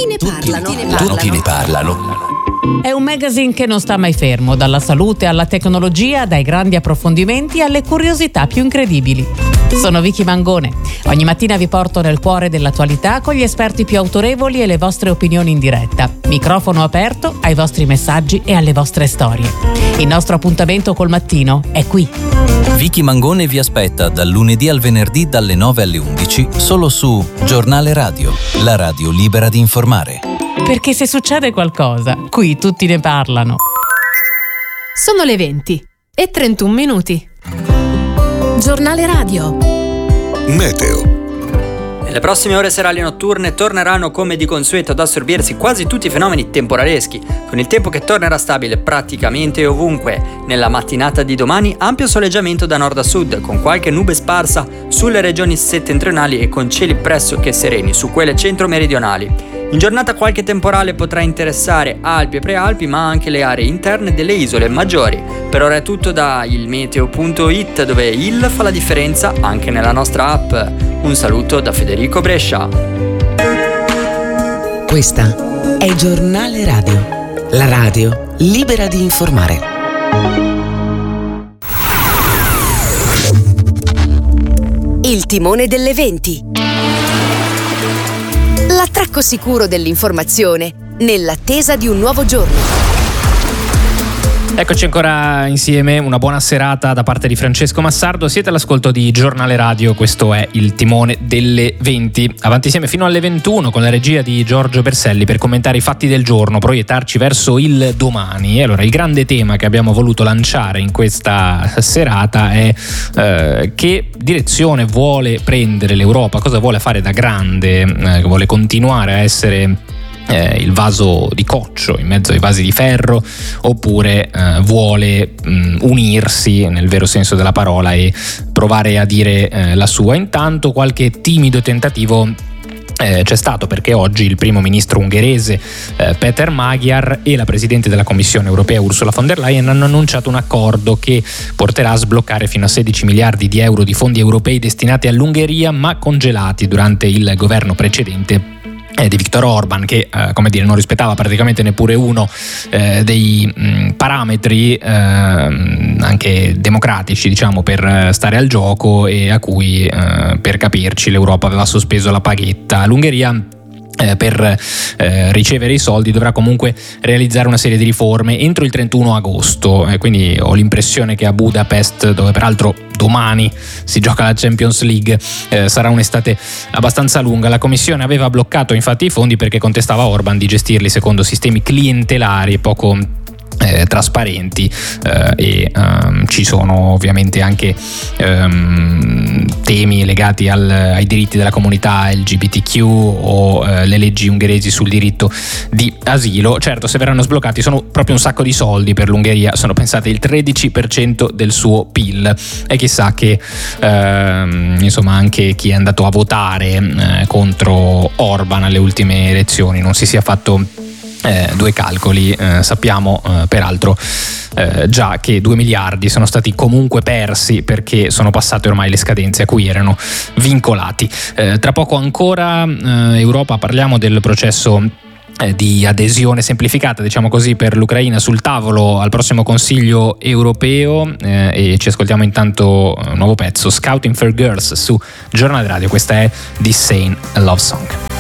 Tutti ne parlano. È un magazine che non sta mai fermo, dalla salute alla tecnologia, dai grandi approfondimenti alle curiosità più incredibili. Sono Vicky Mangone. Ogni mattina vi porto nel cuore dell'attualità con gli esperti più autorevoli e le vostre opinioni in diretta. Microfono aperto ai vostri messaggi e alle vostre storie. Il nostro appuntamento col mattino è qui. Vicky Mangone vi aspetta dal lunedì al venerdì dalle 9 alle 11 solo su Giornale Radio, la radio libera di informare. Perché se succede qualcosa, qui tutti ne parlano. Sono le 20 e 31 minuti. Giornale Radio. Meteo. Nelle prossime ore serali e notturne torneranno come di consueto ad assorbirsi quasi tutti i fenomeni temporaleschi, con il tempo che tornerà stabile praticamente ovunque. Nella mattinata di domani ampio soleggiamento da nord a sud, con qualche nube sparsa sulle regioni settentrionali e con cieli pressoché sereni su quelle centro-meridionali. In giornata qualche temporale potrà interessare Alpi e Prealpi, ma anche le aree interne delle isole maggiori. Per ora è tutto da ilmeteo.it, dove il fa la differenza anche nella nostra app. Un saluto da Federico Brescia. Questa è Giornale Radio, la radio libera di informare. Il timone delle 20. L'attracco sicuro dell'informazione nell'attesa di un nuovo giorno. Eccoci ancora insieme, una buona serata da parte di Francesco Massardo. Siete all'ascolto di Giornale Radio, questo è il timone delle 20. Avanti insieme fino alle 21 con la regia di Giorgio Berselli per commentare i fatti del giorno, proiettarci verso il domani. E allora il grande tema che abbiamo voluto lanciare in questa serata è che direzione vuole prendere l'Europa, cosa vuole fare da grande, vuole continuare a essere il vaso di coccio in mezzo ai vasi di ferro, oppure vuole unirsi nel vero senso della parola e provare a dire la sua. Intanto qualche timido tentativo c'è stato, perché oggi il primo ministro ungherese Peter Magyar e la presidente della Commissione europea Ursula von der Leyen hanno annunciato un accordo che porterà a sbloccare fino a 16 miliardi di euro di fondi europei destinati all'Ungheria, ma congelati durante il governo precedente di Viktor Orban, che non rispettava praticamente neppure uno dei parametri anche democratici, diciamo, per stare al gioco, e a cui per capirci l'Europa aveva sospeso la paghetta. L'Ungheria per ricevere i soldi dovrà comunque realizzare una serie di riforme entro il 31 agosto, quindi ho l'impressione che a Budapest, dove peraltro domani si gioca la Champions League, sarà un'estate abbastanza lunga. La Commissione aveva bloccato infatti i fondi perché contestava Orban di gestirli secondo sistemi clientelari e poco trasparenti, e ci sono ovviamente anche temi legati ai diritti della comunità LGBTQ o le leggi ungheresi sul diritto di asilo. Certo, se verranno sbloccati sono proprio un sacco di soldi per l'Ungheria, sono pensate il 13% del suo PIL, e chissà che anche chi è andato a votare contro Orban alle ultime elezioni non si sia fatto due calcoli. Sappiamo peraltro già che 2 miliardi sono stati comunque persi perché sono passate ormai le scadenze a cui erano vincolati. Tra poco ancora Europa, parliamo del processo di adesione semplificata, diciamo così, per l'Ucraina sul tavolo al prossimo Consiglio europeo, e ci ascoltiamo intanto un nuovo pezzo, Scouting for Girls, su Giornale Radio. Questa è This Sane Love Song.